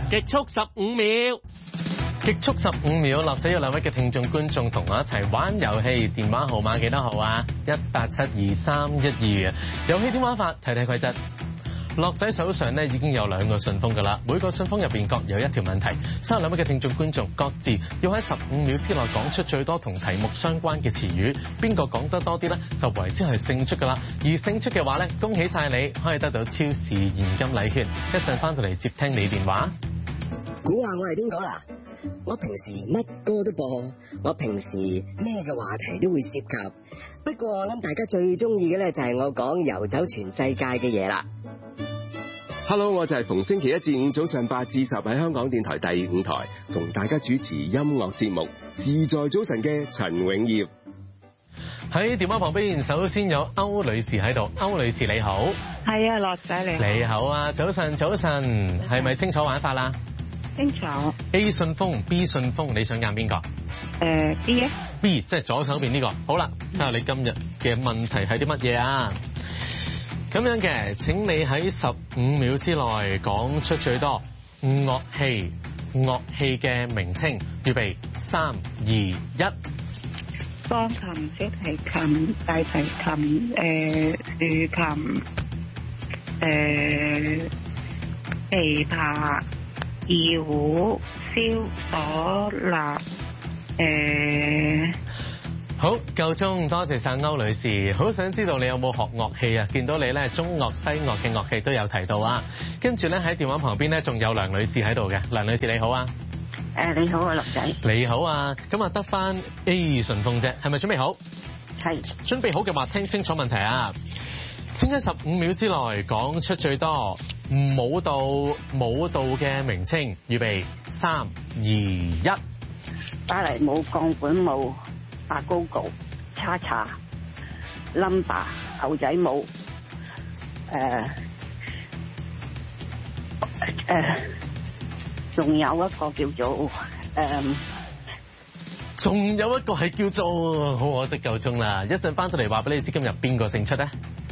極速15秒。極速15秒，樂仔有兩位嘅聽眾觀眾同我一齊玩遊戲，電話號碼幾多號啊？1872312啊！遊戲點玩法？睇睇規則。樂仔手上咧已經有2個信封㗎啦，每個信封入邊各有1條問題，所有兩位嘅聽眾觀眾各自要喺15秒之內講出最多同題目相關嘅詞語，邊個講得多啲咧就為之係勝出㗎啦。而勝出嘅話咧，恭喜晒你，可以得到超市現金禮券。一陣翻到嚟接聽你電話。 估下我係邊個啦？我平時乜歌都播，我平時咩嘅話題都會涉及。不過我諗大家最中意嘅咧就係我講遊走全世界嘅嘢啦。 Hello， 我就係逢星期1至5早上8至10喺香港電台第5台同大家主持音樂節目《自在早晨》嘅陳永業。 喺電話旁邊，首先有歐女士喺度。歐女士你好。 係啊，樂仔你好。 你好啊，早晨，係咪清楚玩法啦？ 清楚。 A 信封 B 信封，你想揀邊個 ？B 啊。 B 即係左手邊呢個。好啦，睇下你今日嘅問題係啲乜嘢啊？咁樣嘅，請你喺15秒之內講出最多樂器嘅名稱。預備3、2、1。 鋼琴、小提琴、大提琴、豎琴、琵琶、二胡、簫、嗩吶， 好，夠鐘，多謝晒歐女士。好想知道你有冇學樂器啊？見到你咧，中樂、西樂嘅樂器都有提到啊。跟住咧喺電話旁邊咧，仲有梁女士喺度嘅。梁女士你好啊。 你好啊，樂仔。 你好啊，咁啊得翻 A 順風啫，係咪準備好？ 係。 準備好嘅話，聽清楚問題啊。請喺15秒之內講出最多舞蹈嘅名稱。預備3、2、1。 芭蕾舞、鋼管舞、爬高高、叉叉、lumba、牛仔舞，仲有一個叫做仲有一個係叫做，好可惜夠鐘啦！一陣翻到嚟話俾你知今日邊個勝出咧？